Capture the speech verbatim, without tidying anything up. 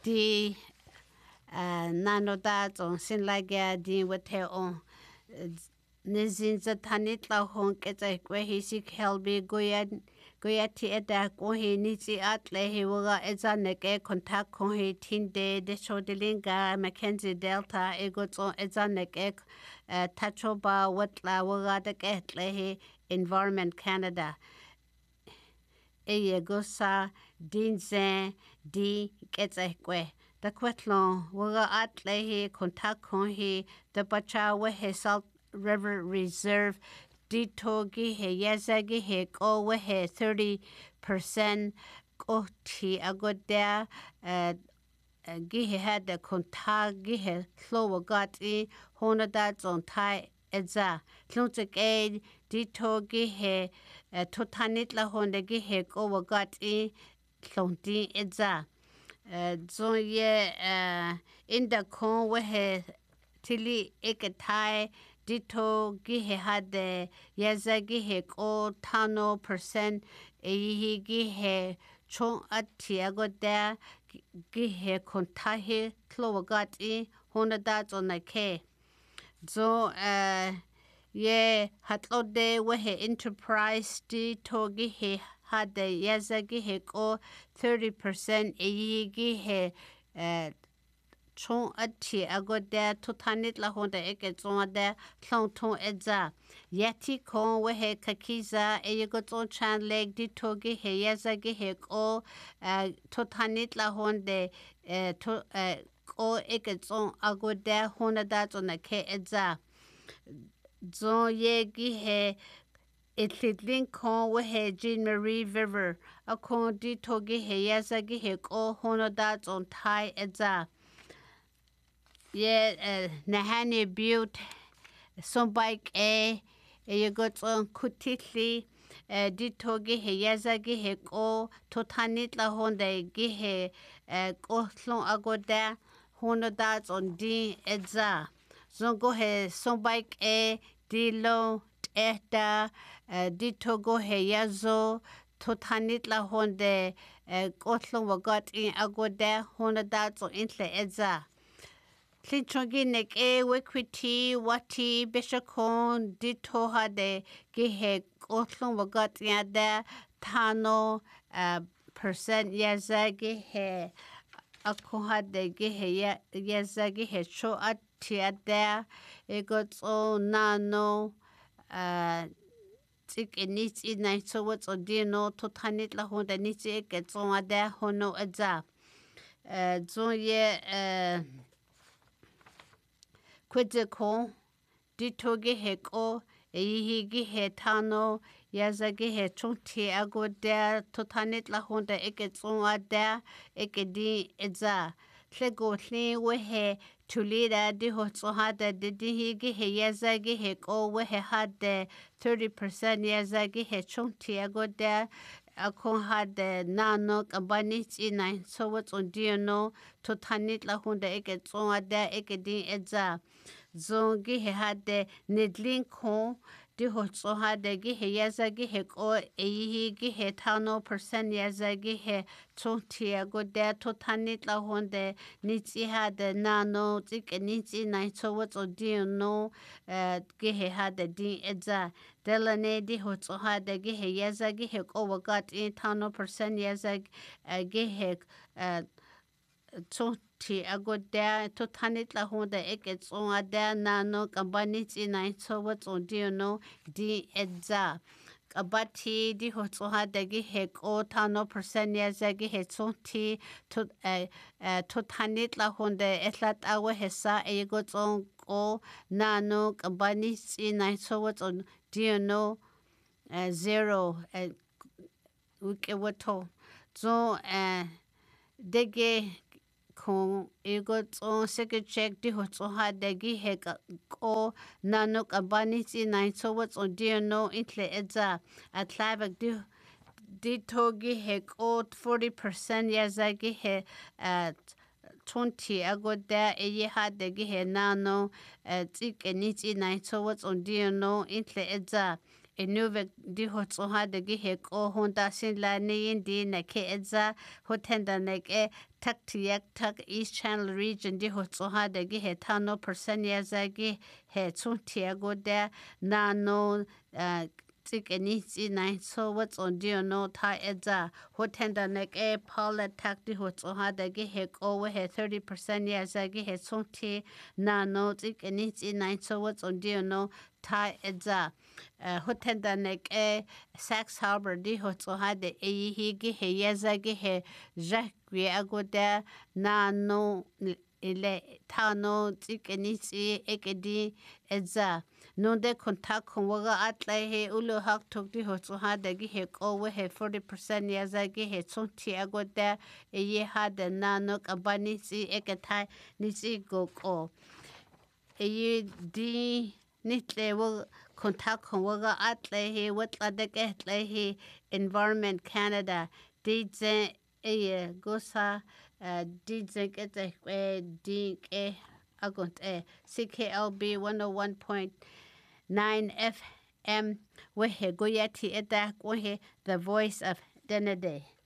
di nano da zong sin la ga di with he on nizin za tanit la hon ke zai kwe hi si helbi goya goya ti eta ko hi ni chi at le hi wa eza ne ke contact ko hi tin de de so de linga Mackenzie Delta ego zo eza ne ke tacho ba wat la wa de ke le hi Environment Canada e go sa din zen di ke zai kwe da kwetlon wa at le hi contact ko hi de bacha we he salt River Reserve ditogi he yazagi he ko we he thirty percent ko ti agoda uh, gi he had the kontagi he flow got in honada zon tai eza tluntik e ditogi he totanit la honda gi he ko got in tlunti eza zon ye in the kon we he tili ekatai dito gihe hade yaza gihe ko tano percent ehi gihe chong ati agoda gihe kontahi klowagati honada zona ke zo uh, ye hatlode wehe enterprise dito gihe hade yaza gihe ko thirty percent ehi gihe uh, chong ati agoda totanit la honda eke zonda tlong tong edza yati kon we he kakiza e yugo zon chan leg di togi he yaza ge he ko totanit la honda to ko eke zon agoda honda da zona ke edza zon ye gi he Itlidlin kon we he Jean Marie River a kon di togi he yaza ge he ko honda da zon tai edza yeah, uh, nahani built some bike eh you got on kutitli uh, ditogi he yazagi he ko totanit la honda gi he uh, ko tlon agoda honda dat on di edza zongo he some bike eh dilo eta uh, ditogo he yazo totanit la honda uh, ko tlon wagot in agoda honda dat on intle edza Tlinchongi nek e wekwiti wati bishakon dito hade gihe kotlong wagat yada tano uh, percent yaza gihe ako hade gihe yaza gihe cho ati ada egot o nano uh, tik eniti na so what's o dino totanit la honda niti eket so ada hono adza uh, zo ye uh, Kwidiko, ditogi heko, eihigi he tano, yazagi he chunti agoda, totanit la honda eke tsungada, eke di eza. Tlego tli wehe tulida di hotsohada, di dihigi he yazagi heko, wehe hade thirty percent yazagi he chunti agoda, akon hade nano kabanit ina, so what's on diono, totanit la honda eke tsungada, eke di eza. Zongi he hade nidlin kon di hotso hade gi he yazagi he ko ehi gi he tano percent yazagi he chonti agoda totanit la honde nitsi hade nano tik nitsi na so what's o dino gi he hade din edza delane di hotso hade gi he yazagi he ko wagat in tano percent yazagi gi he chonti agoda totanit la honda eke tsonga nano kambanit ina so what's on dino di edza kabati di hotso hada gi he ko tano percent yazagi he chonti to totanit la honda etlat awe hesa e go tsong ko nano kambanit ina so what's on dino zero uke wato so dege kon ego on second check di hotso hada gi he ko nano kabani ti nine so what's on dear no intle edza atlavak di di togi he ko forty percent yazagi he at twenty agoda e ye hada gi he nano tik eniti nine so what's on dear no intle edza Inuvik di hotsoha de gihe ko honda sin la niyin di na ke edza hotenda nek e tak tiyak tak East Channel region di hotsoha de gihe tano percent ya zagi he tsun tiago de na no tik eni tsi nine so what's on dio no ta edza hotenda nek e pala tak di hotsoha de gihe ko we he thirty percent ya zagi he tsun ti na no tik eni tsi nine so what's on dio no ta edza hotenda nek e Sax Harbor di hotsoha de e hi gi he yeza gi he jakwi agoda na no ile ta no tikeni tsi ekedi edza no de kontak kon waga atla he ulu hak tok di hotsoha de gi he ko we he forty percent yeza gi he chonti agoda e ye ha de na no kabani tsi eketai ni tsi go ko e ye di nitle wo kontak kon waga atle he watla de ketle he Environment Canada dj e gosa dj kete kwe di ke agont e C K L B one oh one point nine F M we he goyati eta ko he the voice of Denede.